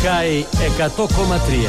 Sky 100,3.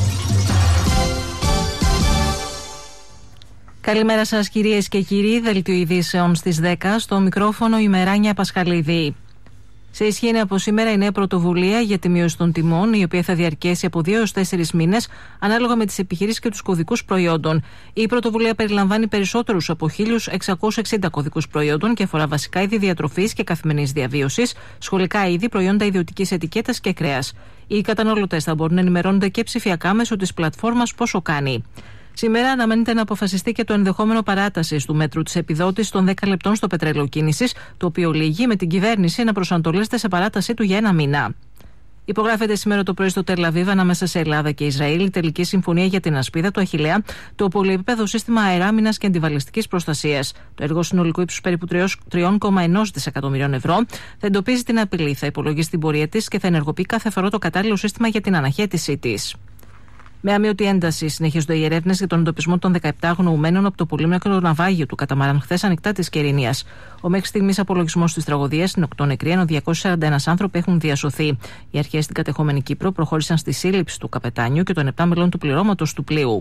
Καλημέρα σας κυρίες και κύριοι, δελτίο ειδήσεων στις 10, στο μικρόφωνο η Μεράνια Πασχαλίδη. Σε ισχύ είναι από σήμερα η νέα πρωτοβουλία για τη μείωση των τιμών, η οποία θα διαρκέσει από 2 έως 4 μήνες, ανάλογα με τις επιχειρήσεις και τους κωδικούς προϊόντων. Η πρωτοβουλία περιλαμβάνει περισσότερους από 1.660 κωδικούς προϊόντων και αφορά βασικά είδη διατροφής και καθημερινής διαβίωσης, σχολικά είδη, προϊόντα ιδιωτικής ετικέτας και κρέας. Οι καταναλωτές θα μπορούν να ενημερώνονται και ψηφιακά μέσω της πλατφόρμας Πόσο Κάνει. Σήμερα αναμένεται να αποφασιστεί και το ενδεχόμενο παράτασης του μέτρου της επιδότησης των 10 λεπτών στο πετρέλαιο κίνησης, το οποίο λύγει με την κυβέρνηση να προσανατολίζεται σε παράτασή του για 1 μήνα. Υπογράφεται σήμερα το πρωί στο Τελ Αβίβ ανάμεσα σε Ελλάδα και Ισραήλ η τελική συμφωνία για την ασπίδα, το Αχιλλέα, το πολυεπίπεδο σύστημα αεράμινας και αντιβαλιστικής προστασίας. Το έργο συνολικού ύψους περίπου 3,1 δισεκατομμυρίων ευρώ θα εντοπίζει την απειλή, θα υπολογίσει την πορεία της και θα ενεργοποιεί κάθε φορά το κατάλληλο σύστημα για την αναχέτησή της. Με αμοιωτή ένταση συνεχίζονται οι έρευνες για τον εντοπισμό των 17 αγνοουμένων από το πολύμικρο ναυάγιο του καταμαράν χθες ανοιχτά της Κερηνίας. Ο μέχρι στιγμής απολογισμός της τραγωδίας είναι 8 νεκροί, ενώ 241 άνθρωποι έχουν διασωθεί. Οι αρχές στην κατεχόμενη Κύπρο προχώρησαν στη σύλληψη του καπετάνιου και των 7 μελών του πληρώματος του πλοίου.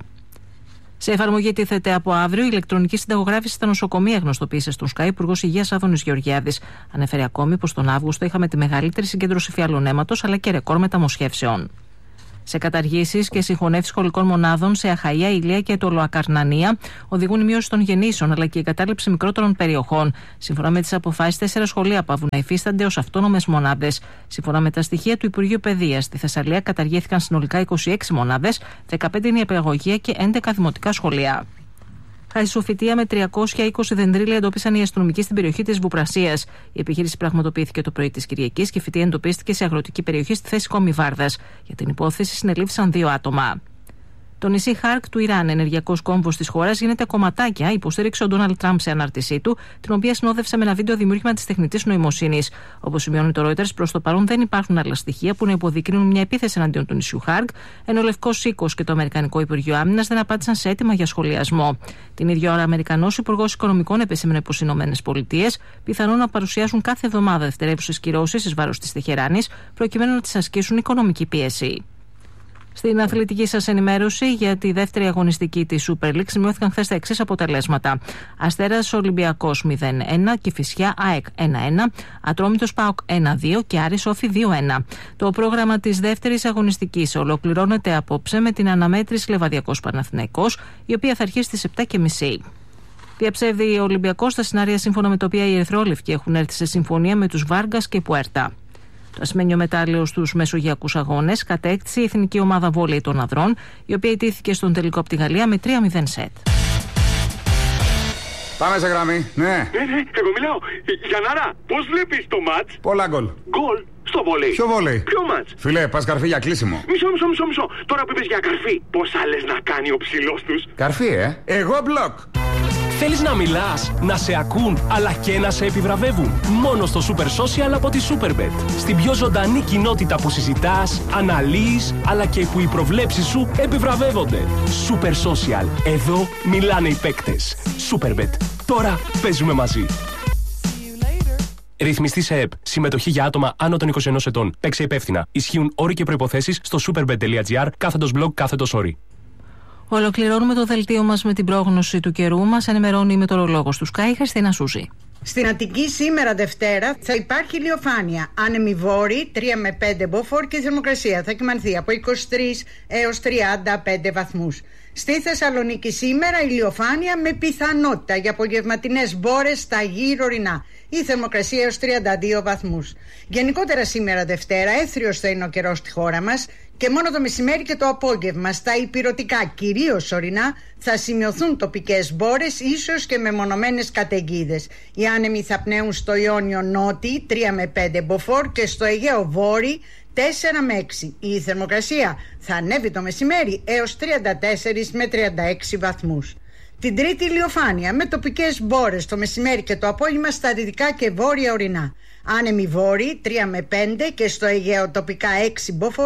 Σε εφαρμογή τίθεται από αύριο η ηλεκτρονική συνταγογράφηση στα νοσοκομεία, γνωστοποίησε στον Sky Υπουργός Υγείας Άδωνης Γεωργιάδης. Ανέφερε ακόμη πως τον Αύγουστο είχαμε τη μεγαλύτερη συγκέντρωση φιάλων αίματος αλλά και ρεκόρ μεταμοσχεύσεων. Σε καταργήσεις και συγχωνεύσεις σχολικών μονάδων σε Αχαΐα, Ηλία και Τολοακαρνανία οδηγούν η μείωση των γεννήσεων αλλά και η κατάληψη μικρότερων περιοχών. Σύμφωνα με τις αποφάσεις, 4 σχολεία παύουν να υφίστανται ως αυτόνομες μονάδες. Σύμφωνα με τα στοιχεία του Υπουργείου Παιδείας, στη Θεσσαλία καταργήθηκαν συνολικά 26 μονάδες, 15 νηπιαγωγεία και 11 δημοτικά σχολεία. Χρυσοφυτεία με 320 δεντρίλια εντόπισαν οι αστυνομικοί στην περιοχή της Βουπρασίας. Η επιχείρηση πραγματοποιήθηκε το πρωί της Κυριακής και η φυτεία εντοπίστηκε σε αγροτική περιοχή στη θέση Κόμη Βάρδας. Για την υπόθεση συνελήφθησαν 2 άτομα. Το νησί Χάρκ του Ιράν, ενεργειακός κόμβος της χώρας, γίνεται κομματάκια, υποστήριξε ο Ντόναλντ Τραμπ σε ανάρτησή του, την οποία συνόδευσε με ένα βίντεο δημιούργημα της τεχνητής νοημοσύνης. Όπως σημειώνει το Reuters, προς το παρόν δεν υπάρχουν άλλα στοιχεία που να υποδεικνύουν μια επίθεση εναντίον του νησιού Χάρκ, ενώ ο Λευκός Οίκος και το Αμερικανικό Υπουργείο Άμυνας δεν απάντησαν σε αίτημα για σχολιασμό. Την ίδια ώρα, ο Αμερικανός Υπουργός Οικονομικών επεσήμενε πως οι ΗΠΑ πιθανόν να παρουσιάσουν κάθε εβδομάδα δευτερεύουσες κυρώσεις εις βάρος της Τεχεράνης, προκειμένου να της ασκήσουν οικονομική πίεση. Στην αθλητική σας ενημέρωση για τη δεύτερη αγωνιστική της Super League σημειώθηκαν χθες τα εξής αποτελέσματα. Αστέρας Ολυμπιακός 0-1, Κηφισιά ΑΕΚ 1-1, Ατρόμητος ΠΑΟΚ 1-2 και Άρης Όφη 2-1. Το πρόγραμμα της δεύτερης αγωνιστικής ολοκληρώνεται απόψε με την αναμέτρηση Λεβαδιακός Παναθηναϊκός, η οποία θα αρχίσει στις 7:30. Διαψεύδει ο Ολυμπιακός τα σενάρια σύμφωνα με τα οποία οι ερυθρόλευκοι έχουν έρθει σε συμφωνία με τους Βάργκας και Πουέρτα. Το ασημένιο μετάλλιο στους μεσογειακούς αγώνες κατέκτησε η εθνική ομάδα βόλεϊ των ανδρών, η οποία ιτήθηκε στον τελικό από τη Γαλλία με 3-0 σετ. Πάμε σε γραμμή, ναι. Εγώ μιλάω. Γιαννάρα, πώς βλέπεις το μάτς? Πολλά γκολ. Γκολ στο βόλεϊ. Ποιο βόλεϊ? Ποιο μάτς? Φίλε, πας καρφί για κλείσιμο. Μισό. Τώρα που είπες για καρφί, πόσα λες να κάνει ο ψηλός τους? Καρφί, Εγώ μπλοκ. Θέλεις να μιλάς, να σε ακούν, αλλά και να σε επιβραβεύουν? Μόνο στο Super Social από τη Superbet. Στην πιο ζωντανή κοινότητα που συζητάς, αναλύεις, αλλά και που οι προβλέψεις σου επιβραβεύονται. Super Social. Εδώ μιλάνε οι παίκτες. Superbet. Τώρα παίζουμε μαζί. Ρυθμιστή σε ΕΠ. Συμμετοχή για άτομα άνω των 21 ετών. Παίξε υπεύθυνα. Ισχύουν όροι και προϋποθέσεις στο superbet.gr/blog/όροι. Ολοκληρώνουμε το δελτίο μας με την πρόγνωση του καιρού. Μας ενημερώνει η μετεωρολόγος του Sky, Χριστίνα Σούζη. Στην Αττική σήμερα Δευτέρα θα υπάρχει ηλιοφάνεια. Άνεμη βόρη 3 με 5 μποφόρ και η θερμοκρασία θα κυμανθεί από 23 έως 35 βαθμούς. Στη Θεσσαλονίκη σήμερα ηλιοφάνεια με πιθανότητα για απογευματινές μπόρες στα γύρω ορεινά. Η θερμοκρασία έως 32 βαθμούς. Γενικότερα σήμερα Δευτέρα έθριος θα είναι ο καιρός στη χώρα μας και μόνο το μεσημέρι και το απόγευμα στα ηπειρωτικά, κυρίως ορεινά, θα σημειωθούν τοπικές μπόρες, ίσως και μεμονωμένες καταιγίδες. Οι άνεμοι θα πνέουν στο Ιόνιο νότι 3 με 5 μποφόρ και στο Αιγαίο βόρει 4 με 6. Η θερμοκρασία θα ανέβει το μεσημέρι έως 34 με 36 βαθμούς. Την Τρίτη ηλιοφάνεια με τοπικές μπόρες το μεσημέρι και το απόγευμα στα δυτικά και βόρεια ορεινά. Άνεμοι βόρειοι 3 με 5 και στο Αιγαίο τοπικά 6 μποφόρ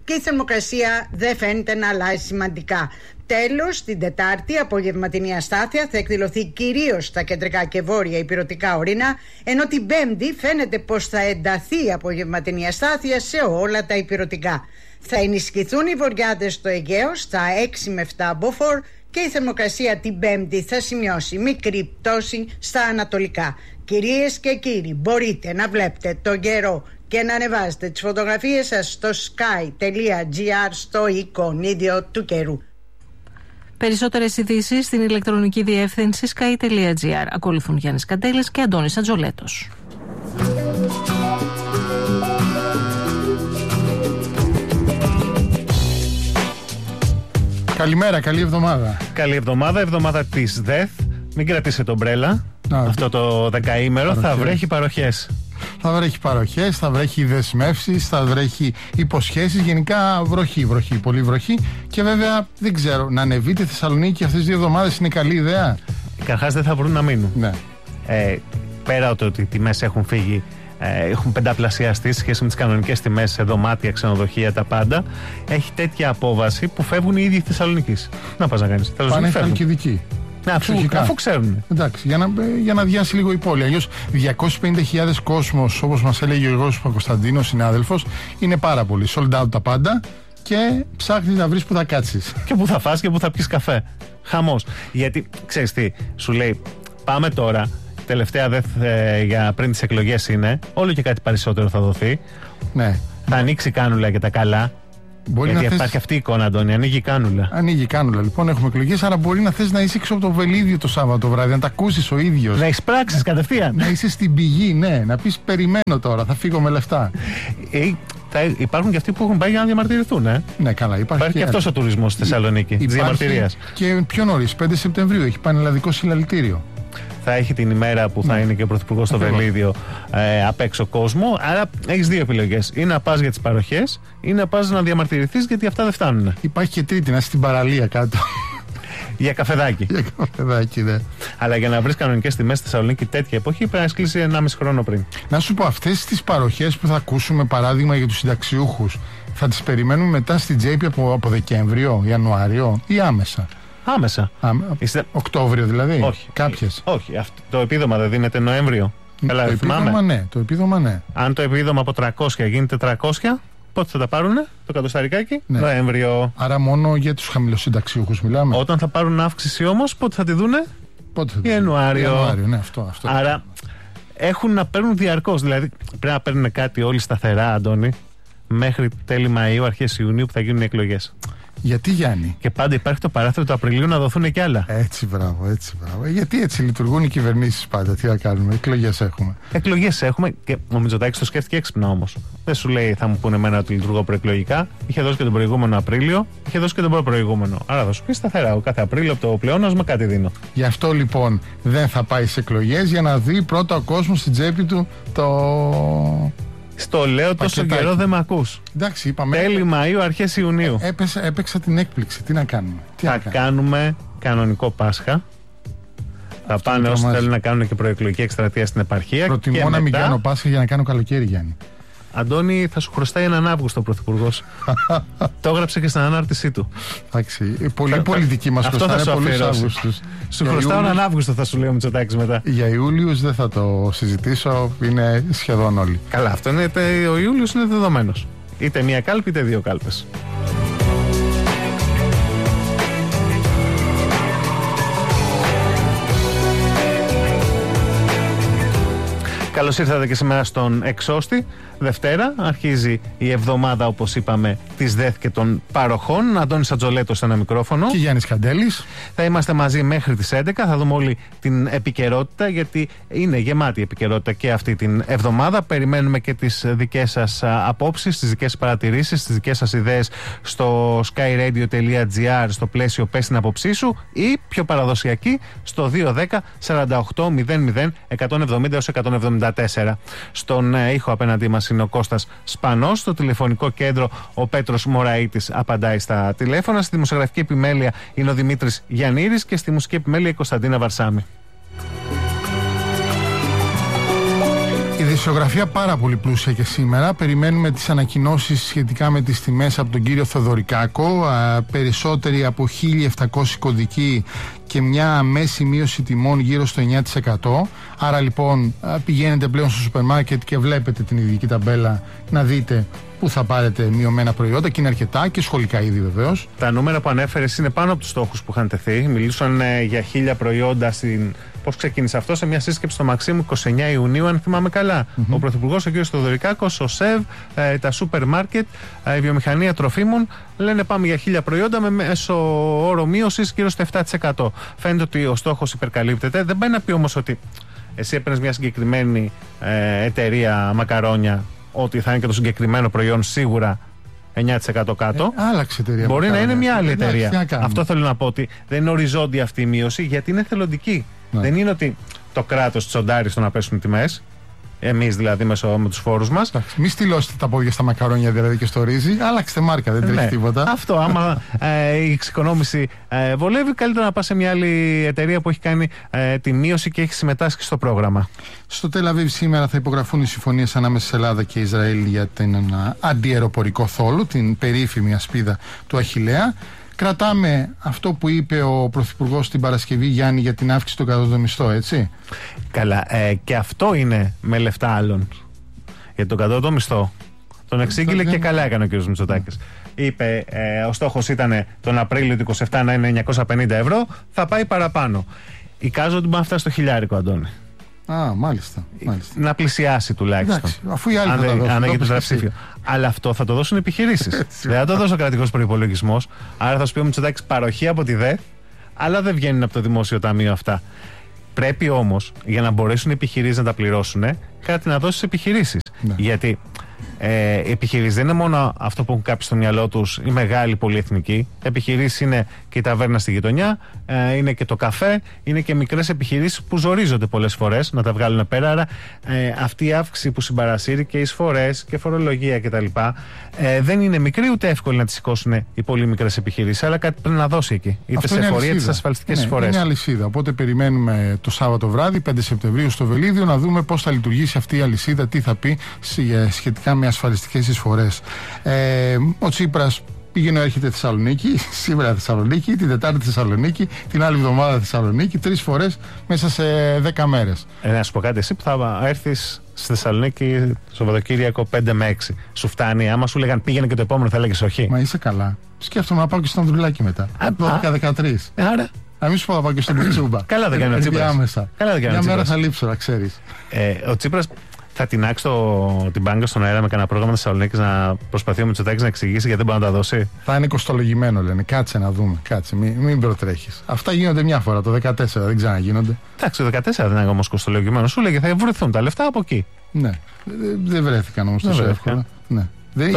και η θερμοκρασία δεν φαίνεται να αλλάζει σημαντικά. Τέλος, την Τετάρτη απογευματινή αστάθεια θα εκδηλωθεί κυρίως στα κεντρικά και βόρεια ηπειρωτικά ορεινά, ενώ την Πέμπτη φαίνεται πως θα ενταθεί η απογευματινή αστάθεια σε όλα τα ηπειρωτικά. Θα ενισχυθούν οι βορειάδες στο Αιγαίο στα 6 με 7 μποφόρ και η θερμοκρασία την Πέμπτη θα σημειώσει μικρή πτώση στα ανατολικά. Κυρίες και κύριοι, μπορείτε να βλέπετε τον καιρό και να ανεβάζετε τις φωτογραφίες σας στο sky.gr στο εικονίδιο του καιρού. Περισσότερες ειδήσεις στην ηλεκτρονική διεύθυνση sky.gr. Ακολουθούν Γιάννης Καντέλης και Αντώνης Ατζολέτος. Καλημέρα, καλή εβδομάδα. Καλή εβδομάδα, εβδομάδα της ΔΕΘ. Μην κρατήσετε ομπρέλα. Αυτό το δεκαήμερο θα βρέχει παροχές. Θα βρέχει παροχές, θα βρέχει δεσμεύσεις, θα βρέχει υποσχέσεις. Γενικά βροχή, πολύ βροχή. Και βέβαια δεν ξέρω, να ανεβείτε στη Θεσσαλονίκη αυτές τις 2 εβδομάδες είναι καλή ιδέα. Καταρχάς δεν θα βρουν να μείνουν. Ναι. Πέρα από το ότι οι τιμές έχουν φύγει, έχουν πενταπλασιαστεί σε σχέση με τις κανονικές τιμές σε δωμάτια, ξενοδοχεία, τα πάντα. Έχει τέτοια απόβαση που φεύγουν οι ίδιοι στη Θεσσαλονίκη. Να πας να κάνεις. Πάνε και οι δικοί. Αφού ξέρουν. Εντάξει, για να διάσει λίγο η πόλη. Αλλιώς 250.000 κόσμος, όπως μας έλεγε ο Γιώργος Παπακοσταντίνος, συνάδελφος, είναι πάρα πολύ. Sold out τα πάντα και ψάχνεις να βρεις που θα κάτσεις. Και που θα φας και που θα πιεις καφέ. Χαμός. Γιατί ξέρεις τι, σου λέει, πάμε τώρα. Τελευταία για πριν τις εκλογές είναι. Όλο και κάτι περισσότερο θα δοθεί. Ναι. Θα ανοίξει η κάνουλα και τα καλά. Γιατί υπάρχει αυτή η εικόνα, Αντώνη. Ανοίγει η κάνουλα. Ανοίγει η κάνουλα. Λοιπόν, έχουμε εκλογές. Άρα μπορεί να θες να είσαι έξω από το βελίδιο το Σάββατο βράδυ, να τα ακούσεις ο ίδιος. Να εισπράξεις κατευθείαν. Να είσαι στην πηγή, ναι. Να πεις περιμένω τώρα, θα φύγω με λεφτά. Υπάρχουν και αυτοί που έχουν πάει για να διαμαρτυρηθούν. Ναι, καλά. Υπάρχει και αυτός ο τουρισμός στη Θεσσαλονίκη. Της διαμαρτυρίας. Και πιο νωρίς, 5 Σεπτεμβρίου, έχει πανελλαδικό συλλαλητήριο. Θα έχει την ημέρα που θα είναι και ο Πρωθυπουργός στο Βελίδιο απ' έξω κόσμο. Άρα έχεις 2 επιλογές. Ή να πας για τις παροχές, ή να πας να διαμαρτυρηθείς γιατί αυτά δεν φτάνουν. Υπάρχει και τρίτη, να είσαι στην παραλία κάτω. Για καφεδάκι. Για καφεδάκι, ναι. Αλλά για να βρεις κανονικές τιμές στη Θεσσαλονίκη τέτοια εποχή πρέπει να έχεις κλείσει 1,5 χρόνο πριν. Να σου πω, αυτές τις παροχές που θα ακούσουμε, παράδειγμα για τους συνταξιούχους, θα τις περιμένουμε μετά στην τσέπη από Δεκέμβριο, Ιανουάριο ή άμεσα? Άμεσα. Οκτώβριο δηλαδή. Όχι. Κάποιες. Όχι. Το επίδομα δεν δίνεται Νοέμβριο. Το επίδομα ναι. Το επίδομα ναι. Αν το επίδομα από 300 γίνεται 300, πότε θα τα πάρουνε το κατοσταρικάκι? Ναι. Νοέμβριο. Άρα μόνο για τους χαμηλοσυνταξιούχους μιλάμε. Όταν θα πάρουν αύξηση όμως, πότε θα τη δούνε? Ιανουάριο. Ναι, αυτό. Άρα έχουν να παίρνουν διαρκώς. Δηλαδή πρέπει να παίρνουν κάτι όλοι σταθερά, Αντώνη, μέχρι τέλη Μαΐου, αρχές Ιουνίου που θα γίνουν οι εκλογές. Γιατί, Γιάννη? Και πάντα υπάρχει το παράθυρο του Απριλίου να δοθούν κι άλλα. Έτσι, μπράβο. Γιατί έτσι λειτουργούν οι κυβερνήσεις πάντα. Τι να κάνουμε, εκλογές έχουμε. Και ο Μητσοτάκης το σκέφτηκε έξυπνα όμως. Δεν σου λέει θα μου πούνε εμένα ότι λειτουργώ προεκλογικά. Είχε δώσει και τον προηγούμενο Απρίλιο, είχε δώσει και τον προηγούμενο. Άρα θα σου πει σταθερά. Κάθε Απρίλιο από το πλεόνασμα κάτι δίνω. Γι' αυτό λοιπόν δεν θα πάει σε εκλογές, για να δει πρώτα ο κόσμος στην τσέπη του το. Στο λέω τόσο καιρό δεν με ακούς. Εντάξει, είπαμε. Τέλη Μαΐου, αρχές Ιουνίου. Έπαιξα την έκπληξη. Τι να κάνουμε? Κάνουμε κανονικό Πάσχα. Θα πάνε όσοι θέλουν να κάνουν και προεκλογική εκστρατεία στην επαρχία. Προτιμώ να μην κάνω Πάσχα για να κάνω καλοκαίρι, Γιάννη. Αντώνη, θα σου χρωστάει έναν Αύγουστο ο Πρωθυπουργός. Το έγραψε και στην ανάρτησή του. Εντάξει. Πολλοί πολιτικοί μας χρωστάνε πολλούς Αύγουστους. Σου χρωστάω έναν Αύγουστο, θα σου λέει ο Μητσοτάκης μετά. Για Ιούλιους δεν θα το συζητήσω, είναι σχεδόν όλοι. Καλά, αυτό είναι. Ο Ιούλιος είναι δεδομένος. Είτε μία κάλπη είτε 2 κάλπες. Καλώς ήρθατε και σήμερα στον Εξώστη. Δευτέρα αρχίζει η εβδομάδα, όπως είπαμε, της ΔΕΘ και των παροχών. Αντώνης Ατζολέτος σε ένα μικρόφωνο. Και Γιάννης Καντέλης. Θα είμαστε μαζί μέχρι τις 11. Θα δούμε όλη την επικαιρότητα, γιατί είναι γεμάτη επικαιρότητα και αυτή την εβδομάδα. Περιμένουμε και τις δικές σας απόψεις, τις δικές σας παρατηρήσεις, τις δικές σας ιδέες στο skyradio.gr στο πλαίσιο «Πες την άποψή σου» ή πιο παραδοσιακή στο 210 48 00 170-174. Στον ήχο απέναντί μας είναι ο Κώστας Σπανός. Στο τηλεφωνικό κέντρο ο Πέτρος Μωραΐτης απαντάει στα τηλέφωνα. Στη δημοσιογραφική επιμέλεια είναι ο Δημήτρης Γιαννήρης και στη μουσική επιμέλεια η Κωνσταντίνα Βαρσάμη. Ειδησιογραφία πάρα πολύ πλούσια και σήμερα. Περιμένουμε τις ανακοινώσεις σχετικά με τις τιμές από τον κύριο Θεοδωρικάκο. Περισσότεροι από 1.700 κωδικοί και μια μέση μείωση τιμών γύρω στο 9%. Άρα λοιπόν πηγαίνετε πλέον στο σούπερ μάρκετ και βλέπετε την ειδική ταμπέλα να δείτε πού θα πάρετε μειωμένα προϊόντα, και είναι αρκετά, και σχολικά είδη βεβαίως. Τα νούμερα που ανέφερες είναι πάνω από τους στόχους που είχαν τεθεί. Μιλούσαν για 1.000 προϊόντα στην. Πώς ξεκίνησε αυτό? Σε μια σύσκεψη στο Μαξίμου 29 Ιουνίου, αν θυμάμαι καλά. Ο Πρωθυπουργός, ο κ. Θεοδωρικάκος, ο ΣΕΒ, τα σούπερ μάρκετ, η βιομηχανία τροφίμων λένε πάμε για 1.000 προϊόντα με μέσο όρο μείωσης γύρω στο 7%. Φαίνεται ότι ο στόχος υπερκαλύπτεται. Δεν πάει να πει όμως ότι εσύ έπαιρνες μια συγκεκριμένη εταιρεία μακαρόνια, ότι θα είναι και το συγκεκριμένο προϊόν σίγουρα 9% κάτω. Άλλαξε εταιρεία. Μπορεί να είναι μια άλλη εταιρεία. Αυτό θέλω να πω, ότι δεν είναι οριζόντια αυτή η μείωση, γιατί είναι θελοντική. Ναι. Δεν είναι ότι το κράτος τσοντάρει στο να πέσουν τιμές. Εμείς δηλαδή με τους φόρους μας. Μη στυλώσετε τα πόδια στα μακαρόνια δηλαδή και στο ρύζι. Άλλαξτε μάρκα, δεν τρέχει τίποτα. Αυτό. Άμα η εξοικονόμηση βολεύει, καλύτερα να πας σε μια άλλη εταιρεία που έχει κάνει τη μείωση και έχει συμμετάσχει στο πρόγραμμα. Στο Τελ Αβίβ σήμερα θα υπογραφούν οι συμφωνίες ανάμεσα σε Ελλάδα και Ισραήλ για την αντιαεροπορικό θόλο, την περίφημη ασπίδα του Αχιλλέα. Κρατάμε αυτό που είπε ο Πρωθυπουργός την Παρασκευή, Γιάννη, για την αύξηση του κατώτατου μισθού, έτσι. Καλά, και αυτό είναι με λεφτά άλλων. Για τον κατώτατο μισθό τον εξήγηλε και καλά έκανε ο κ. Μητσοτάκης. Είπε ο στόχος ήταν τον Απρίλιο του 27 να είναι 950 ευρώ, θα πάει παραπάνω. Εικάζω ότι μπορεί να φτάσει στο χιλιάρικο, Αντώνη. Μάλιστα. Να πλησιάσει τουλάχιστον. Εντάξει, αφού οι άλλοι θα το δώσουν. Αν έγινε ψήφιο. Αλλά αυτό θα το δώσουν επιχειρήσεις. Δεν θα το δώσει ο κρατικός προϋπολογισμός. Άρα θα σου πει ο Μητσοτάκης παροχή από τη ΔΕΘ, αλλά δεν βγαίνουν από το δημόσιο ταμείο αυτά. Πρέπει όμως, για να μπορέσουν οι επιχειρήσεις να τα πληρώσουν, κάτι να δώσει στις επιχειρήσεις. Ναι. Γιατί οι επιχειρήσεις δεν είναι μόνο αυτό που έχουν κάποιοι στο μυαλό τους, η μεγάλη πολυεθνική. Επιχειρήσεις είναι και η ταβέρνα στη γειτονιά, είναι και το καφέ, είναι και μικρές επιχειρήσεις που ζορίζονται πολλές φορές να τα βγάλουν πέρα. Άρα αυτή η αύξηση που συμπαρασύρει και εισφορές και φορολογία κτλ. Δεν είναι μικρή ούτε εύκολη να τις σηκώσουν οι πολύ μικρές επιχειρήσεις, αλλά κάτι πρέπει να δώσει εκεί. Είτε σε εφορία, τις ασφαλιστικές εισφορές. Είναι αλυσίδα. Οπότε περιμένουμε το Σάββατο βράδυ, 5 Σεπτεμβρίου, στο Βελίδιο, να δούμε πώς θα λειτουργήσει αυτή η αλυσίδα, τι θα πει σχετικά με ασφαλιστικές εισφορές. Ο Τσίπρας πήγαινε, έρχεται Θεσσαλονίκη, σήμερα Θεσσαλονίκη, την Τετάρτη Θεσσαλονίκη, την άλλη εβδομάδα Θεσσαλονίκη, 3 φορές μέσα σε 10 μέρες. Να σου πω κάτι, εσύ που θα έρθεις στη Θεσσαλονίκη το Σαββατοκύριακο 5 με 6, σου φτάνει? Άμα σου λέγαν πήγαινε και το επόμενο, θα έλεγες όχι? Μα είσαι καλά. Σκέφτομαι να πάω και στο Ανδρουλάκι μετά. 12-13. Άρα. Να μην σου πω να πάω και στον Πιτσούμπα. Καλά δεν κάνει ο Τσίπρας. Μια μέρα θα λείψω, να ξέρεις. Ο Τσίπρας θα τεινάξει την μπάνκα στον αέρα με κανένα πρόγραμμα Θεσσαλονίκης να προσπαθεί ο Μητσοτάκης να εξηγήσει γιατί δεν μπορεί να τα δώσει? Θα είναι κοστολογημένο, λένε. Κάτσε να δούμε. Κάτσε, μην προτρέχεις. Αυτά γίνονται μια φορά. Το 14 δεν ξαναγίνονται. Εντάξει, το 14 δεν είναι όμως κοστολογημένο. Σου λέγε θα βρεθούν τα λεφτά από εκεί. Ναι. Δεν βρέθηκαν όμως τόσο εύκολα. Ναι.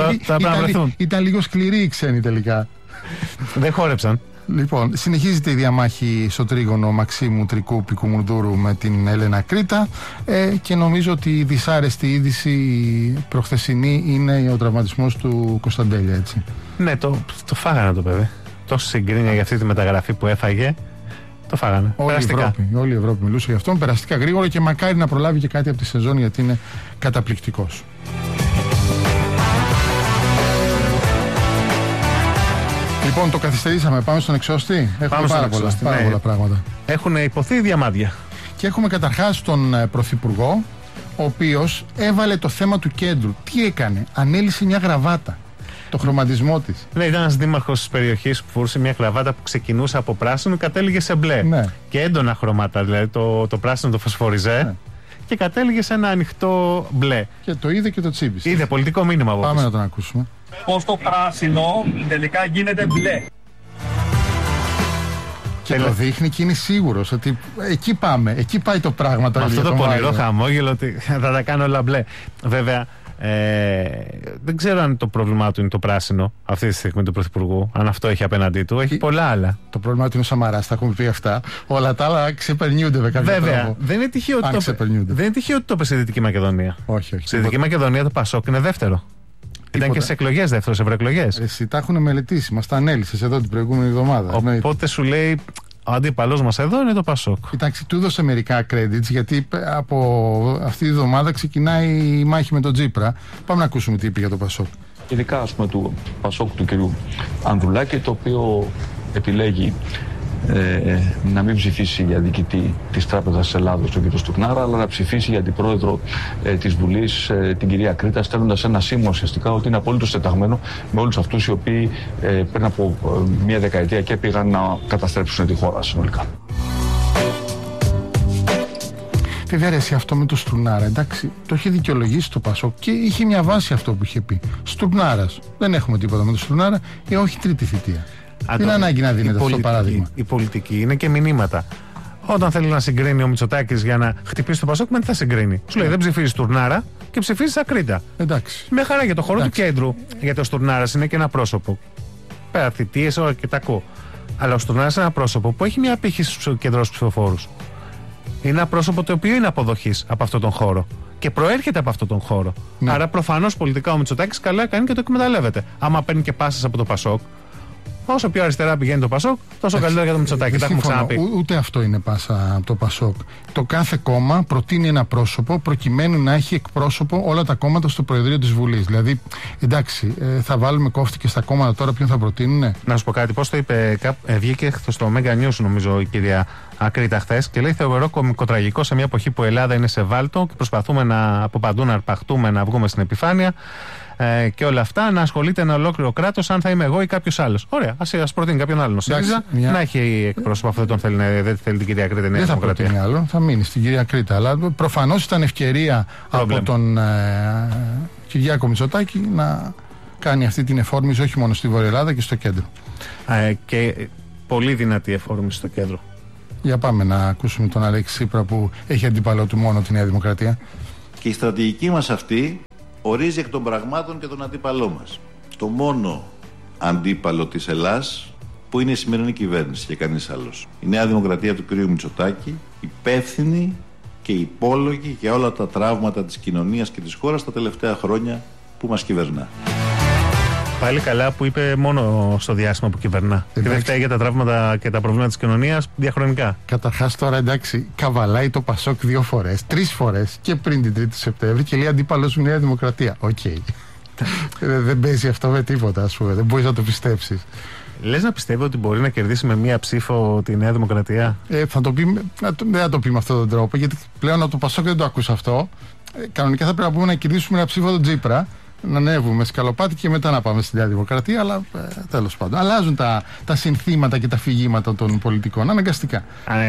Ήταν λίγο σκληροί οι ξένοι τελικά. Δεν χόρεψαν. Λοιπόν, συνεχίζεται η διαμάχη στο τρίγωνο Μαξίμου Τρικού Πικουμουνδούρου με την Έλενα Κρήτα, και νομίζω ότι η δυσάρεστη είδηση προχθεσινή είναι ο τραυματισμός του Κωνσταντέλια, έτσι. Ναι, το φάγανε το παιδί. Τόσο συγκρίνια για αυτή τη μεταγραφή που έφαγε. Το φάγανε. Όλη η Ευρώπη μιλούσε γι' αυτόν περαστικά γρήγορα, και μακάρι να προλάβει και κάτι από τη σεζόν, γιατί είναι καταπληκτικός. Λοιπόν, το καθυστερήσαμε. Πάμε στον εξώστη. Έχουμε πάρα πολλά πράγματα. Έχουν υποθεί διαμάδια. Και έχουμε καταρχάς τον Πρωθυπουργό, ο οποίος έβαλε το θέμα του κέντρου. Τι έκανε? Ανέλυσε μια γραβάτα. Το χρωματισμό της. Ναι, ήταν ένας δήμαρχος της περιοχής που φορούσε μια γραβάτα που ξεκινούσε από πράσινο και κατέληγε σε μπλε. Ναι. Και έντονα χρώματα. Δηλαδή το πράσινο το φωσφοριζέ. Ναι. Και κατέληγε σε ένα ανοιχτό μπλε. Και το είδε και το τσίπησε. Είδε πολιτικό μήνυμα από Πάμε να τον ακούσουμε. Πώς το πράσινο τελικά γίνεται μπλε. Και το δείχνει και είναι σίγουρος ότι εκεί πάμε, εκεί πάει το πράγμα. Αυτό το πονηρό χαμόγελο ότι θα τα κάνω όλα μπλε. Βέβαια, δεν ξέρω αν το πρόβλημά του είναι το πράσινο αυτή τη στιγμή του Πρωθυπουργού, αν αυτό έχει απέναντί του. Έχει πολλά άλλα. Το πρόβλημά του είναι ο Σαμαράς, τα έχουμε πει αυτά. Όλα τα άλλα ξεπερνιούνται με κάποιο τρόπο. Βέβαια, δεν είναι τυχαίο ότι το είπε στη Δυτική Μακεδονία. Όχι. Στη Δυτική Μακεδονία το Πασόκ είναι δεύτερο. Ήταν και σε εκλογές δεύτερο, σε ευρωεκλογές. Εσύ τα έχουν μελετήσει, μας τα ανέλυσες εδώ την προηγούμενη εβδομάδα. Οπότε σου λέει Ο αντίπαλος μας εδώ είναι το Πασόκ. Κοιτάξτε, του έδωσε μερικά credits, γιατί από αυτή τη βδομάδα ξεκινάει η μάχη με τον Τσίπρα. Πάμε να ακούσουμε τι είπε για το Πασόκ. Ειδικά, ας πούμε, του Πασόκ του κυρίου Ανδρουλάκη, το οποίο επιλέγει να μην ψηφίσει για διοικητή της Τράπεζας της Ελλάδος τον κύριο Στουρνάρα, αλλά να ψηφίσει για την πρόεδρο της Βουλής την κυρία Κρήτα, στέλνοντας ένα σήμα ουσιαστικά ότι είναι απολύτως τεταγμένο με όλους αυτούς οι οποίοι πριν από μία δεκαετία και πήγαν να καταστρέψουν τη χώρα συνολικά. Βέβαια, αρέσει αυτό με το Στουρνάρα, εντάξει, το είχε δικαιολογήσει το Πασόκ και είχε μια βάση αυτό που είχε πει. Στουρνάρας, δεν έχουμε τίποτα με το Στουρνάρα, όχι τρίτη θητεία. Δεν είναι ανάγκη να δίνεται αυτό το παράδειγμα. Η πολιτική είναι και μηνύματα. Όταν θέλει να συγκρίνει ο Μητσοτάκης για να χτυπήσει το Πασόκ, με τι θα συγκρίνει. Σου λέει δεν ψηφίζει Στουρνάρα και ψηφίζει Ακρίτα. Εντάξει. Με χαρά για το χώρο του κέντρου. Γιατί ο Στουρνάρας είναι και ένα πρόσωπο. Πέρα θητείες, όλα και τα ακούω. Αλλά ο Στουρνάρας είναι ένα πρόσωπο που έχει μια απήχηση στους κεντρούς ψηφοφόρους. Είναι ένα πρόσωπο το οποίο είναι αποδοχής από αυτόν τον χώρο. Και προέρχεται από αυτόν τον χώρο. Ναι. Άρα προφανώς πολιτικά ο Μητσοτάκης καλά κάνει και το εκμεταλλεύεται. Άμα παίρνει και πάσες από το Πασόκ. Όσο πιο αριστερά πηγαίνει το Πασόκ, τόσο καλύτερα για το Μητσοτάκη. Τα έχουμε ξαναπεί. Ούτε αυτό είναι πάσα από το Πασόκ. Το κάθε κόμμα προτείνει ένα πρόσωπο προκειμένου να έχει εκπρόσωπο όλα τα κόμματα στο Προεδρείο της Βουλής. Δηλαδή, εντάξει, θα βάλουμε κόφτη και στα κόμματα τώρα ποιον θα προτείνουνε. Να σου πω κάτι, πώς το είπε, βγήκε στο Mega News νομίζω η κυρία Ακρίτα χθες και λέει: θεωρώ κωμικοτραγικό σε μια εποχή που η Ελλάδα είναι σε βάλτο και προσπαθούμε από παντού να αρπαχτούμε, να βγούμε στην επιφάνεια. Και όλα αυτά, να ασχολείται ένα ολόκληρο κράτος, αν θα είμαι εγώ ή κάποιος άλλος. Ωραία, ας προτείνει κάποιον άλλον. Ο ΣΥΡΙΖΑ να έχει εκπρόσωπο, αυτό δεν θέλει την κυρία Κρήτα. Δεν θα προτείνει άλλο, θα μείνει στην κυρία Κρήτα. Αλλά προφανώς ήταν ευκαιρία από τον Κυριάκο Μητσοτάκη να κάνει αυτή την εφόρμηση όχι μόνο στη Βόρεια Ελλάδα και στο κέντρο. Και πολύ δυνατή εφόρμηση στο κέντρο. Για πάμε να ακούσουμε τον Αλέξη Τσίπρα που έχει αντίπαλό του μόνο τη Νέα Δημοκρατία. Και η στρατηγική μας αυτή ορίζει εκ των πραγμάτων και τον αντίπαλό μας. Το μόνο αντίπαλο της Ελλάς που είναι η σημερινή κυβέρνηση και κανείς άλλος. Η Νέα Δημοκρατία του κ. Μητσοτάκη, υπεύθυνη και υπόλογη για όλα τα τραύματα της κοινωνίας και της χώρας τα τελευταία χρόνια που μας κυβερνά. Πάλι καλά που είπε μόνο στο διάστημα που κυβερνά. Και δεν φταίει για τα τραύματα και τα προβλήματα της κοινωνίας διαχρονικά. Καταρχάς τώρα εντάξει, καβαλάει το Πασόκ 2 φορές, 3 φορές και πριν την 3η Σεπτέμβρη και λέει αντίπαλος μου Νέα Δημοκρατία. Οκ. Δεν παίζει αυτό με τίποτα, ας πούμε. Δεν μπορείς να το πιστέψεις. Λες να πιστεύω ότι μπορεί να κερδίσει με μία ψήφο τη Νέα Δημοκρατία? Δεν θα το πει με αυτόν τον τρόπο, γιατί πλέον από το Πασόκ δεν το ακούσα αυτό. Κανονικά θα πρέπει να πούμε να κερδίσουμε ένα ψήφο τον Τσίπρα. Να ανέβουμε σκαλοπάτι και μετά να πάμε στη Νέα Δημοκρατία, αλλά τέλος πάντων. Αλλάζουν τα συνθήματα και τα φυγήματα των πολιτικών αναγκαστικά.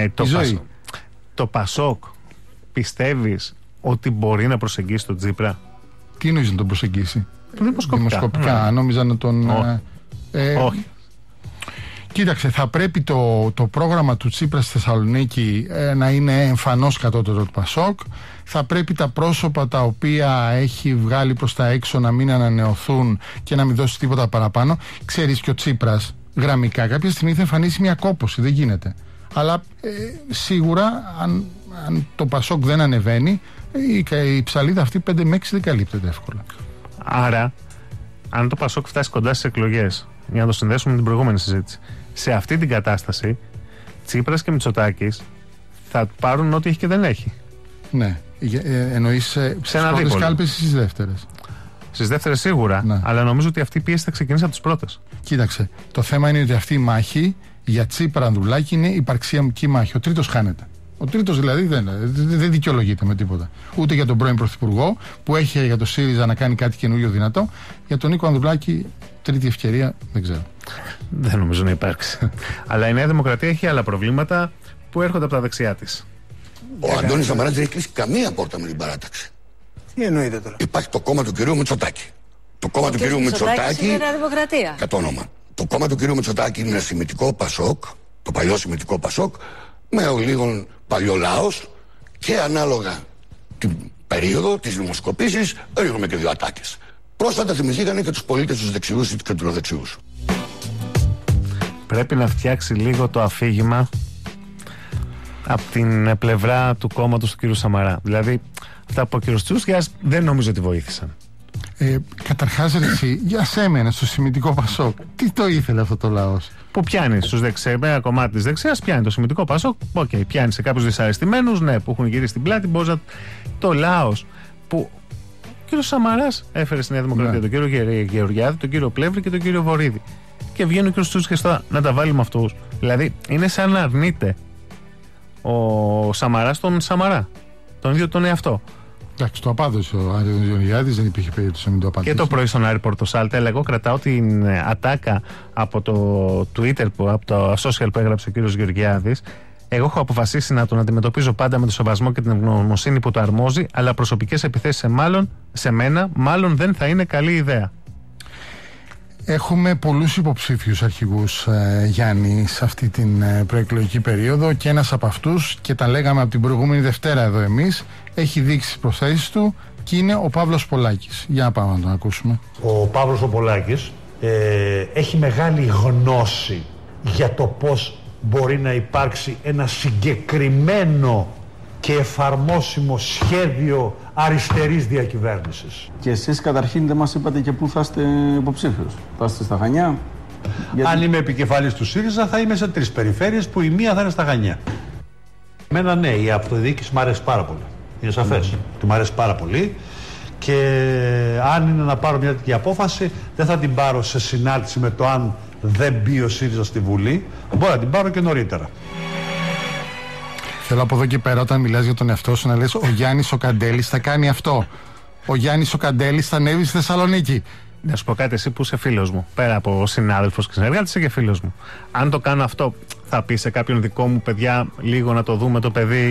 Το Πασόκ πιστεύεις ότι μπορεί να προσεγγίσει τον Τσίπρα? Τι εννοείς να τον προσεγγίσει? Δημοσκοπικά. Νόμιζα να τον... Όχι. Κοίταξε, θα πρέπει το πρόγραμμα του Τσίπρα στη Θεσσαλονίκη να είναι εμφανώς κατώτερο του Πασόκ. Θα πρέπει τα πρόσωπα τα οποία έχει βγάλει προς τα έξω να μην ανανεωθούν και να μην δώσει τίποτα παραπάνω. Ξέρεις και ο Τσίπρας γραμμικά κάποια στιγμή θα εμφανίσει μια κόπωση, δεν γίνεται. Αλλά σίγουρα αν το Πασόκ δεν ανεβαίνει, η ψαλίδα αυτή 5 με 6 δεν καλύπτεται εύκολα. Άρα, αν το Πασόκ φτάσει κοντά στις εκλογές, για να το συνδέσουμε με την προηγούμενη συζήτηση, σε αυτή την κατάσταση, Τσίπρας και Μητσοτάκης θα πάρουν ό,τι έχει και δεν έχει. Ναι. Εννοείς στις πρώτες κάλπες ή στις δεύτερες? Στις δεύτερες σίγουρα, ναι. Αλλά νομίζω ότι αυτή η πίεση θα ξεκινήσει από τις πρώτες. Κοίταξε, το θέμα είναι ότι αυτή η μάχη για Τσίπρα Ανδρουλάκη είναι υπαρξιακή μάχη. Ο τρίτος χάνεται. Ο τρίτος δηλαδή δεν δικαιολογείται με τίποτα. Ούτε για τον πρώην Πρωθυπουργό που έχει για το ΣΥΡΙΖΑ να κάνει κάτι καινούριο δυνατό. Για τον Νίκο Ανδρουλάκη, τρίτη ευκαιρία δεν ξέρω. Δεν νομίζω να υπάρξει. Αλλά η Νέα Δημοκρατία έχει άλλα προβλήματα που έρχονται από τα δεξιά της. Ο Αντώνης Σαμαράς δεν έχει κλείσει καμία πόρτα με την παράταξη. Τι εννοείται τώρα? Υπάρχει το κόμμα του κυρίου Μητσοτάκη. Το κόμμα του κυρίου Μητσοτάκη είναι Νέα Δημοκρατία. Κατ' όνομα. Το κόμμα του κυρίου Μητσοτάκη είναι ένα σημητικό Πασόκ, το παλιό σημητικό Πασόκ, με λίγων παλιολάος και ανάλογα την περίοδο της δημοσκοπήσης ρίχνουμε και 2 ατάκες. Πρόσφατα θυμηθήκανε και τους πολίτες τους δεξιούς ή τους κεντροδεξιούς. Πρέπει να φτιάξει λίγο το αφήγημα από την πλευρά του κόμματος του κ. Σαμαρά. Δηλαδή, αυτά που ο κ. Τσούσκιας δεν νομίζω ότι βοήθησαν. Καταρχάς, εσύ, για σέμενα στο Σημιτικό Πασόκ, τι το ήθελε αυτό το λαός? Που πιάνει στους δεξιές, ένα κομμάτι της δεξιάς πιάνει το Σημιτικό Πασόκ. Οκ, πιάνει σε κάποιους δυσαρεστημένους, ναι, που έχουν γυρίσει την πλάτη. Μπορεί να. Το λαός που. Ο κύριος Σαμαράς έφερε στη Νέα Δημοκρατία, τον κύριο Γεωργιάδη, τον κύριο Πλεύρη και τον κύριο Βορίδη. Και βγαίνει ο κύριος Τσούτσικας τώρα να τα βάλει με αυτούς. Δηλαδή, είναι σαν να αρνείται ο Σαμαράς τον Σαμαρά. Τον ίδιο τον εαυτό. Εντάξει, το απάδωσε ο Άρης Γεωργιάδης, δεν υπήρχε περίπτωση να μην το απαντήσει. Και το πρωί στον Άρη Πορτοσάλτε, αλλά εγώ κρατάω την ατάκα από το Twitter, από το social που έγραψε ο κύριος Γεωργιάδης. Εγώ έχω αποφασίσει να τον αντιμετωπίζω πάντα με το σεβασμό και την ευγνωμοσύνη που το αρμόζει, αλλά προσωπικές επιθέσεις σε μένα μάλλον δεν θα είναι καλή ιδέα. Έχουμε πολλούς υποψήφιους αρχηγούς, Γιάννη, σε αυτή την προεκλογική περίοδο, και ένας από αυτούς, και τα λέγαμε από την προηγούμενη Δευτέρα εδώ εμείς, έχει δείξει τις προθέσεις του και είναι ο Παύλος Πολάκης. Για να πάμε να τον ακούσουμε. Ο Παύλος ο Πολάκης έχει μεγάλη γνώση για το πώς μπορεί να υπάρξει ένα συγκεκριμένο και εφαρμόσιμο σχέδιο αριστερής διακυβέρνησης. Και εσείς καταρχήν δεν μας είπατε και πού θα είστε υποψήφιος? Θα είστε στα Χανιά? Αν είμαι επικεφαλής του ΣΥΡΙΖΑ θα είμαι σε 3 περιφέρειες που η μία θα είναι στα Χανιά. Εμένα ναι, η αυτοδιοίκηση μου αρέσει πάρα πολύ. Είναι σαφές ότι μου αρέσει πάρα πολύ, και αν είναι να πάρω μια τέτοια απόφαση δεν θα την πάρω σε συνάρτηση με το αν δεν μπει ο ΣΥΡΙΖΑ στη Βουλή. Μπορώ να την πάρω και νωρίτερα. Θέλω από εδώ και πέρα, όταν μιλάς για τον εαυτό σου, να λες ο Γιάννης ο Καντέλης θα κάνει αυτό. Ο Γιάννης ο Καντέλης θα ανέβει στη Θεσσαλονίκη. Να σου πω κάτι, εσύ που είσαι φίλος μου, πέρα από συνάδελφος και συνεργάτης, είσαι και φίλος μου. Αν το κάνω αυτό, θα πει σε κάποιον δικό μου, παιδιά, λίγο να το δούμε το παιδί,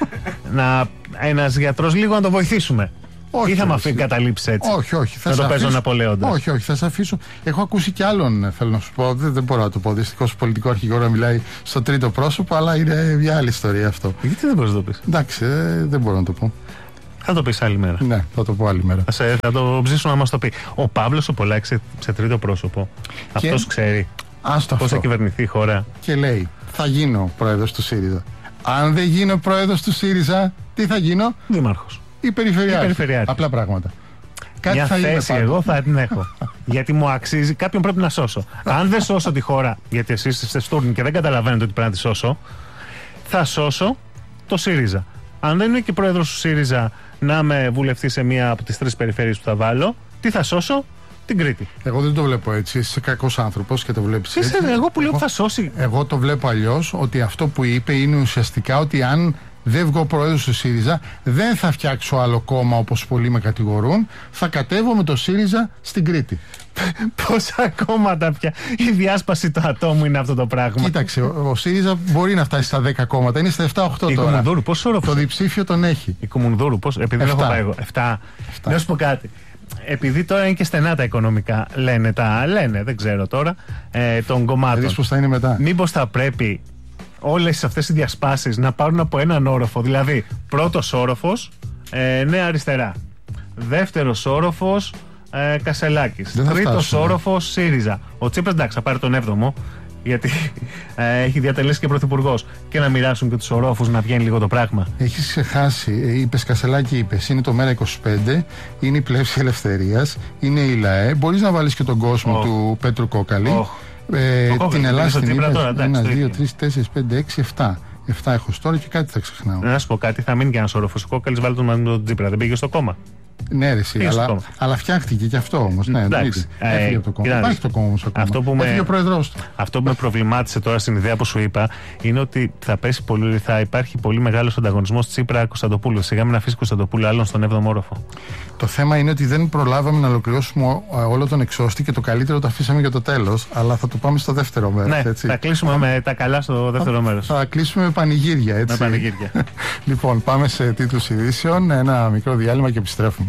ένας γιατρός λίγο να το βοηθήσουμε? Όχι, ή θα με αφήνει καταλήψει έτσι? Όχι. Να το παίζω Ναπολέοντα. Όχι, θα σε αφήσω. Έχω ακούσει κι άλλον, θέλω να σου πω. Δεν μπορώ να το πω. Δυστυχώς, πολιτικό αρχηγό να μιλάει στο τρίτο πρόσωπο, αλλά είναι μια άλλη ιστορία αυτό. Γιατί δεν μπορείς να το πεις? Εντάξει, δεν μπορώ να το πω. Θα το πεις άλλη μέρα. Ναι, θα το πω άλλη μέρα. Θα το ψήσουμε να μας το πει. Ο Παύλος ο Πολάκης σε τρίτο πρόσωπο. Αυτός ξέρει πώς θα κυβερνηθεί η χώρα. Και λέει, θα γίνω πρόεδρος του ΣΥΡΙΖΑ. Αν δεν γίνω πρόεδρος του ΣΥΡΙΖΑ, τι θα γίνω? Δήμαρχος. Ή περιφερειάρχη. Απλά πράγματα. Κάτι μια θα θέση εγώ θα την έχω. Γιατί μου αξίζει, κάποιον πρέπει να σώσω. Αν δεν σώσω τη χώρα, γιατί εσείς είστε στούρνοι και δεν καταλαβαίνετε ότι πρέπει να τη σώσω, θα σώσω το ΣΥΡΙΖΑ. Αν δεν είμαι και πρόεδρος του ΣΥΡΙΖΑ να με βουλευτεί σε μία από τις 3 περιφέρειες που θα βάλω, τι θα σώσω? Την Κρήτη. Εγώ δεν το βλέπω έτσι. Είσαι κακός άνθρωπος και το βλέπεις έτσι. Εγώ που λέω που θα σώσει. Εγώ το βλέπω αλλιώς, ότι αυτό που είπε είναι ουσιαστικά ότι αν δεν βγω πρόεδρος του ΣΥΡΙΖΑ, δεν θα φτιάξω άλλο κόμμα όπως πολλοί με κατηγορούν. Θα κατέβω με το ΣΥΡΙΖΑ στην Κρήτη. Πόσα κόμματα πια? Η διάσπαση του ατόμου είναι αυτό το πράγμα. Κοίταξε, ο ΣΥΡΙΖΑ μπορεί να φτάσει στα 10 κόμματα. Είναι στα 7-8 τώρα. Η Κομμουνδούρου, πόσο όροφο? Το διψήφιο τον έχει. Η Κομμουνδούρου, επειδή δεν έχω πάει εγώ. 7. Να σου πω κάτι. Επειδή τώρα είναι και στενά τα οικονομικά, λένε, δεν ξέρω τώρα, των κομμάτων. Πώς θα είναι μετά? Μήπως θα πρέπει όλες αυτές οι διασπάσεις να πάρουν από έναν όροφο? Δηλαδή, πρώτος όροφος, Νέα Αριστερά. Δεύτερος όροφος, Κασελάκης. Τρίτος όροφος, ΣΥΡΙΖΑ. Ο Τσίπρας, εντάξει, θα πάρει τον 7ο, γιατί έχει διατελέσει και πρωθυπουργός. Και να μοιράσουν και τους ορόφους, να βγαίνει λίγο το πράγμα. Έχεις ξεχάσει, είπες Κασελάκη, είπες. Είναι το Μέρα25, είναι η Πλεύση Ελευθερίας, είναι η ΛΑΕ. Μπορείς να βάλεις και τον κόσμο του Πέτρου Κόκαλη. Την Ελλάδα στην είπες. 1, 2, 3, 4, 5, 6, 7. 7 έχω τώρα και κάτι θα ξεχνάω. Να σου πω κάτι, θα μείνει και ένας όροφος. Ο Κόκαλης βάλει τον μαζί με τον Τσίπρα. Δεν πήγε στο κόμμα. Ναι, ρε, αλλά φτιάχτηκε και αυτό όμως. Ναι, έφυγε από το κόμμα. Υπάρχει το κόμμα όμως ακόμα. Έφυγε ο πρόεδρος του. Αυτό που με προβλημάτισε τώρα στην ιδέα που σου είπα είναι ότι θα υπάρχει πολύ μεγάλος ανταγωνισμός Τσίπρα-Κωνσταντοπούλου. Σιγά μην αφήσει Κωνσταντοπούλου άλλον στον 7ο όροφο. Το θέμα είναι ότι δεν προλάβαμε να ολοκληρώσουμε όλο τον εξώστη και το καλύτερο το αφήσαμε για το τέλος. Αλλά θα το πάμε στο δεύτερο μέρος. Ναι, έτσι. Θα κλείσουμε με τα καλά στο δεύτερο μέρος. Θα κλείσουμε με πανηγύρια, έτσι. Με πανηγύρια. Λοιπόν, πάμε σε τίτλους ειδήσεων. Ένα μικρό διάλειμμα και επιστρέφουμε.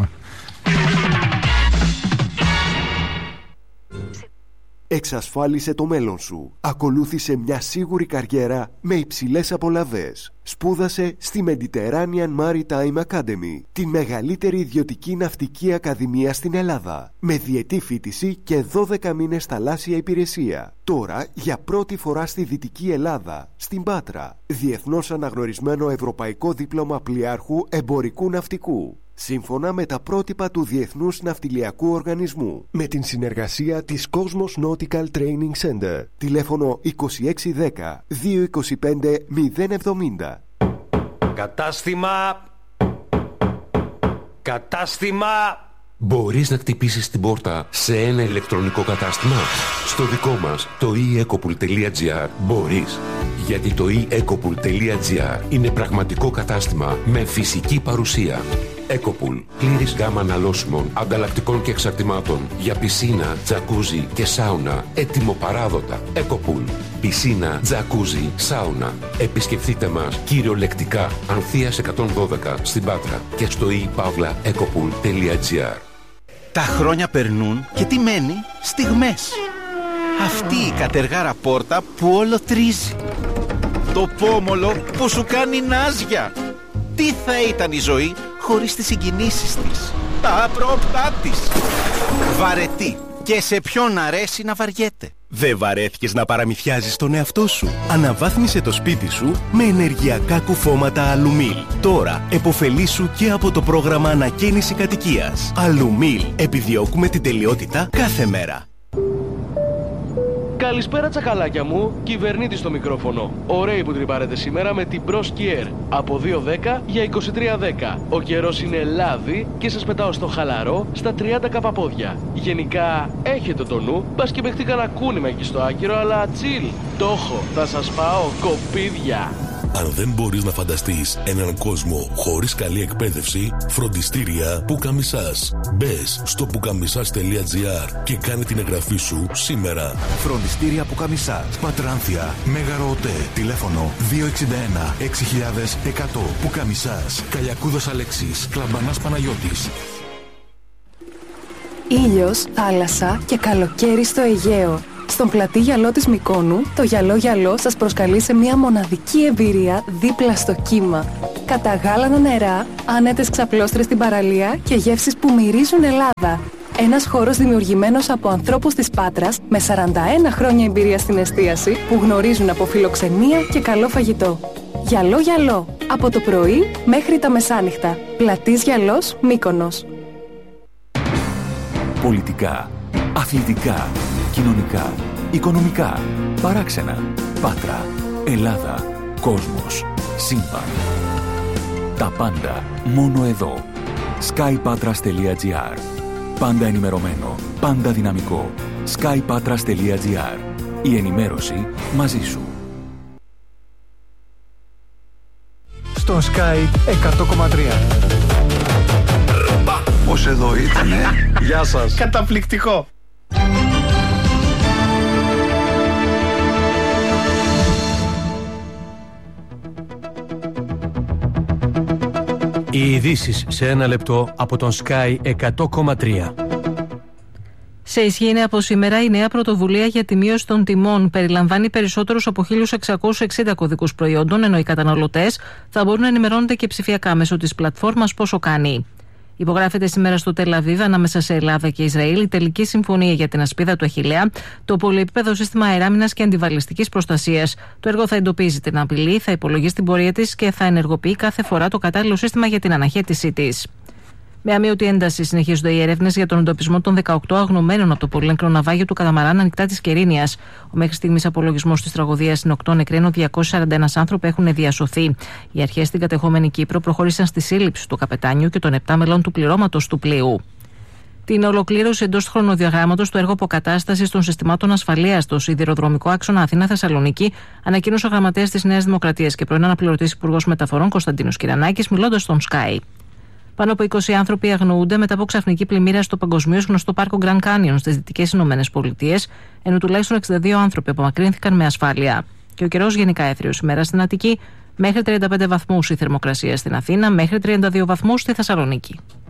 Εξασφάλισε το μέλλον σου. Ακολούθησε μια σίγουρη καριέρα με υψηλές απολαβές. Σπούδασε στη Mediterranean Maritime Academy, τη μεγαλύτερη ιδιωτική ναυτική ακαδημία στην Ελλάδα, με διετή φοιτηση και 12 μήνες θαλάσσια υπηρεσία. Τώρα, για πρώτη φορά στη Δυτική Ελλάδα, στην Πάτρα, διεθνώς αναγνωρισμένο ευρωπαϊκό δίπλωμα πλοιάρχου εμπορικού ναυτικού. σύμφωνα με τα πρότυπα του Διεθνούς Ναυτιλιακού Οργανισμού, με την συνεργασία της Cosmos Nautical Training Center. Τηλέφωνο 2610 225 070. Κατάστημα! Μπορείς να χτυπήσεις την πόρτα σε ένα ηλεκτρονικό κατάστημα? Στο δικό μας, το eEcopool.gr, μπορείς. Γιατί το eEcopool.gr είναι πραγματικό κατάστημα με φυσική παρουσία. Ecopool. Πλήρης γάμα αναλώσιμων, ανταλλακτικών και εξαρτημάτων για πισίνα, τζακούζι και σάουνα. Έτοιμο παράδοτα. Ecopool. Πισίνα, τζακούζι, σάουνα. Επισκεφτείτε μας κυριολεκτικά Ανθείας 112 στην Πάτρα και στο ePavlaEcopool.gr. Τα χρόνια περνούν και τι μένει? Στιγμές. Αυτή η κατεργάρα πόρτα που όλο τρίζει. Το πόμολο που σου κάνει νάζια. Τι θα ήταν η ζωή χωρίς τις συγκινήσεις της, τα απρόπτά της. Βαρετή. Και σε ποιον αρέσει να βαριέται. Δεν βαρέθηκες να παραμυθιάζεις τον εαυτό σου? Αναβάθμισε το σπίτι σου με ενεργειακά κουφώματα Αλουμίλ. Τώρα επωφελήσου και από το πρόγραμμα ανακαίνιση κατοικίας. Αλουμίλ. Επιδιώκουμε την τελειότητα κάθε μέρα. Καλησπέρα τσακαλάκια μου, κυβερνήτη στο μικρόφωνο. Ωραίοι που τρυπάρετε σήμερα με την Bros Kier από 2.10 για 23.10. Ο καιρός είναι λάδι και σας πετάω στο χαλαρό στα 30 καπαπόδια. Γενικά έχετε το νου, πας και παιχτεί κανένα κούνημα εκεί στο άκυρο, αλλά τσιλ. Το έχω, θα σας πάω κοπίδια. Αν δεν μπορείς να φανταστείς έναν κόσμο χωρίς καλή εκπαίδευση, φροντιστήρια Πουκαμισάς. Μπες στο pukamisas.gr και κάνε την εγγραφή σου σήμερα. Φροντιστήρια Πουκαμισάς. Πατράνθια, Μέγαρο ΟΤΕ. Τηλέφωνο 261 6100. Πουκαμισάς. Καλιακούδος Αλέξης. Κλαμπανάς Παναγιώτης. Ήλιος, θάλασσα και καλοκαίρι στο Αιγαίο. Στον πλατή γυαλό της Μυκόνου, το γυαλό σας προσκαλεί σε μια μοναδική εμπειρία δίπλα στο κύμα. Καταγάλανα νερά, άνετες ξαπλώστρες στην παραλία και γεύσεις που μυρίζουν Ελλάδα. Ένας χώρος δημιουργημένος από ανθρώπους της Πάτρας με 41 χρόνια εμπειρία στην εστίαση που γνωρίζουν από φιλοξενία και καλό φαγητό. Γυαλό, από το πρωί μέχρι τα μεσάνυχτα. Πλατής Γυαλός, Μύκονος. Πολιτικά, αθλητικά, κοινωνικά, οικονομικά, παράξενα, Πάτρα, Ελλάδα, κόσμος, σύμπαν. Τα πάντα μόνο εδώ. skypatras.gr. Πάντα ενημερωμένο, πάντα δυναμικό. skypatras.gr. Η ενημέρωση μαζί σου. Στο Sky 100,3. Πώς εδώ ήτανε? Γεια σας. Καταπληκτικό. Οι ειδήσεις σε ένα λεπτό από τον Sky 100,3. Σε ισχύ είναι από σήμερα η νέα πρωτοβουλία για τη μείωση των τιμών. Περιλαμβάνει περισσότερους από 1.660 κωδικούς προϊόντων, ενώ οι καταναλωτές θα μπορούν να ενημερώνονται και ψηφιακά μέσω της πλατφόρμας Πόσο κάνει. Υπογράφεται σήμερα στο Τελ Αβίβ ανάμεσα σε Ελλάδα και Ισραήλ η τελική συμφωνία για την ασπίδα του Αχιλλέα, το πολυεπίπεδο σύστημα αεράμινας και αντιβαλιστικής προστασίας. Το έργο θα εντοπίζει την απειλή, θα υπολογίσει την πορεία της και θα ενεργοποιεί κάθε φορά το κατάλληλο σύστημα για την αναχέτησή της. Με αμύωτη ένταση συνεχίζονται οι έρευνες για τον εντοπισμό των 18 αγνωμένων από το πολύνεκρο ναυάγιο του Καταμαράν ανοιχτά της Κερίνιας. Ο μέχρι στιγμής απολογισμός της τραγωδίας είναι 8 νεκροί, ενώ 241 άνθρωποι έχουν διασωθεί. Οι αρχές στην κατεχόμενη Κύπρο προχώρησαν στη σύλληψη του καπετάνιου και των 7 μελών του πληρώματος του πλοίου. Την ολοκλήρωση εντός του χρονοδιαγράμματος του έργου αποκατάστασης των συστημάτων ασφαλείας στο σιδηροδρομικό άξονα Αθήνα-Θεσσαλονίκη ανακοίνωσε ο γραμματέας της Νέας Δημοκρατίας και πρώην αναπληρωτής υπουργός μεταφορών Κωνσταντίνος Κυρανάκης, μιλώντας στον Sky. Πάνω από 20 άνθρωποι αγνοούνται μετά από ξαφνική πλημμύρα στο παγκοσμίως γνωστό πάρκο Grand Canyon στις Δυτικές Ηνωμένες Πολιτείες, ενώ τουλάχιστον 62 άνθρωποι απομακρύνθηκαν με ασφάλεια. Και ο καιρός γενικά έθριος ημέρα στην Αττική, μέχρι 35 βαθμούς η θερμοκρασία στην Αθήνα, μέχρι 32 βαθμούς στη Θεσσαλονίκη.